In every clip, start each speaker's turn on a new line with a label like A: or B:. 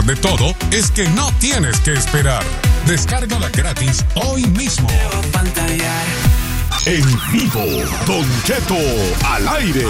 A: de todo es que no tienes que esperar. Descárgala gratis hoy mismo.
B: En vivo, Don Cheto al aire.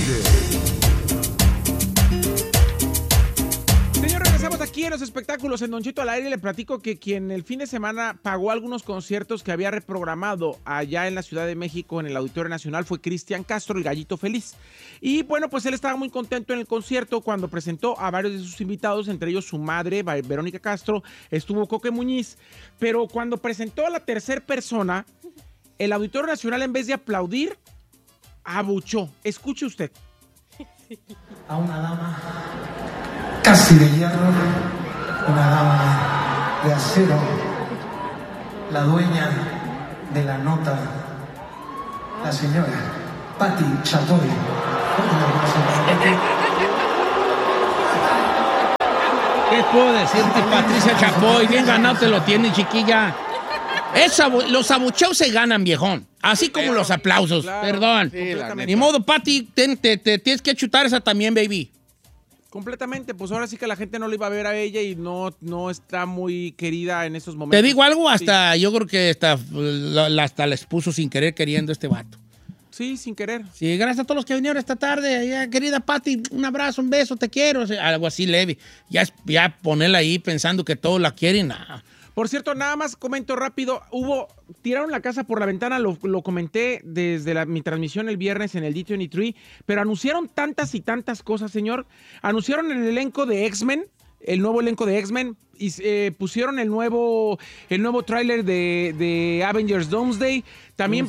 C: Señor, regresamos aquí en los espectáculos en Don Cheto al aire. Le platico que quien el fin de semana pagó algunos conciertos que había reprogramado allá en la Ciudad de México en el Auditorio Nacional fue Cristian Castro, el Gallito Feliz. Y bueno, pues él estaba muy contento en el concierto cuando presentó a varios de sus invitados, entre ellos su madre, Verónica Castro, estuvo Coque Muñiz. Pero cuando presentó a la tercera persona, el Auditorio Nacional, en vez de aplaudir, abuchó. Escuche usted.
D: A una dama casi de hierro, una dama de acero, la dueña de la nota, la señora Patti Chapoy.
E: ¿Qué puedo decirte, Patricia Chapoy? Bien ganado te lo tienes, chiquilla. Los abucheos se ganan, viejón. Así como los aplausos. Claro, perdón. Sí, ni modo, Pati, te tienes que chutar esa también, baby.
C: Completamente. Pues ahora sí que la gente no le iba a ver a ella y no está muy querida en estos momentos.
E: Te digo algo, hasta yo creo que hasta la expuso sin querer queriendo este vato.
C: Sí, sin querer.
E: Sí, gracias a todos los que vinieron esta tarde. Querida Pati, un abrazo, un beso, te quiero. O sea, algo así leve. Ya ponerla ahí pensando que todos la quieren, nada.
C: Por cierto, nada más comento rápido, tiraron la casa por la ventana, lo comenté desde mi transmisión el viernes en el D23, pero anunciaron tantas y tantas cosas, señor. Anunciaron el elenco de X-Men, el nuevo elenco de X-Men, y pusieron el nuevo tráiler de Avengers Doomsday. También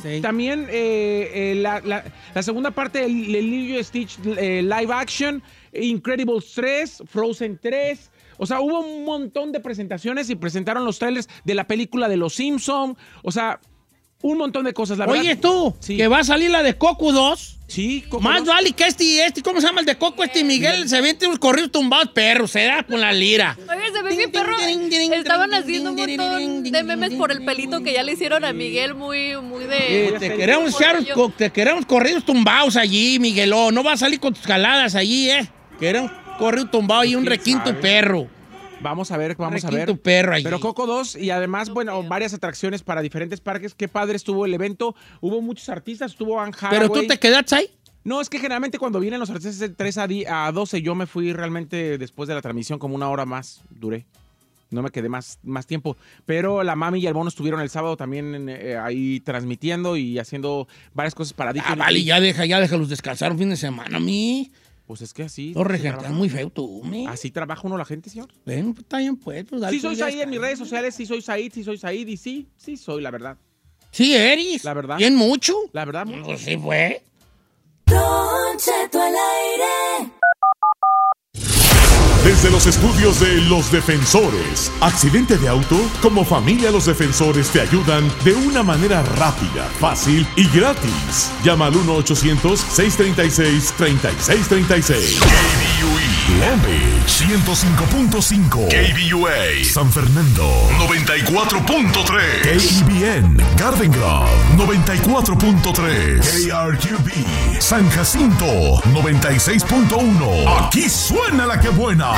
C: la segunda parte del Lilo y Stitch live action, Incredibles 3, Frozen 3. O sea, hubo un montón de presentaciones y presentaron los trailers de la película de Los Simpson. O sea, un montón de cosas, la verdad.
E: Oye, tú,
C: sí,
E: que va a salir la de Coco 2.
C: Sí, Coco
E: Más
C: 2.
E: vale que ¿cómo se llama el de Coco? Miguel, se vende unos corridos tumbados, perro, se da con la lira.
F: Oye, se ve bien, perro. Estaban haciendo un montón de memes por el pelito que ya le hicieron a Miguel, muy de...
E: Te queremos corridos tumbados allí, Miguelón. No va a salir con tus caladas allí, Queremos corrido tumbado y un requinto perro.
C: Vamos a ver.
E: Perro allí.
C: Pero Coco 2 y además, varias atracciones para diferentes parques. Qué padre estuvo el evento. Hubo muchos artistas, estuvo Anne Hathaway.
E: ¿Pero tú te quedaste ahí?
C: No, es que generalmente cuando vienen los artistas de 3 a 12, yo me fui realmente después de la transmisión como una hora más duré. No me quedé más tiempo. Pero la Mami y el Bono estuvieron el sábado también ahí transmitiendo y haciendo varias cosas para
E: Disney. Vale, ya déjalos descansar un fin de semana a mí.
C: Pues es que así...
E: No, regentas muy feo tú, ¿me?
C: ¿Así trabaja uno la gente, señor?
E: Bueno, pues está bien, pues.
C: Sí soy Said en mis redes sociales, sí soy Said, y sí soy, la verdad.
E: Sí eres.
C: La verdad.
E: ¿Bien mucho?
C: La verdad, mucho.
E: Pues sí fue.
G: Don Cheto al aire.
B: Desde los estudios de Los Defensores. Accidente de auto. Como familia, Los Defensores te ayudan de una manera rápida, fácil y gratis. Llama al 1-800-636-3636. KBUE Long Beach 105.5. KBUA San Fernando 94.3. KEBN Garden Grove 94.3. KRQB San Jacinto 96.1. Aquí suena la que buena.